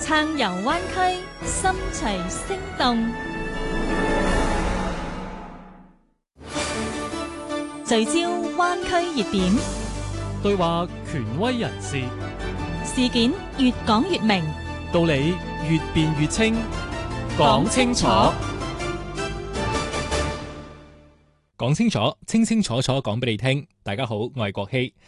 撐遊灣區，心隨聲動。聚焦灣區熱點， 對話權威人士， 事件越講越明， 道理越辯越清。講清楚，講清楚，清清楚楚講俾你聽。大家好，我係國希。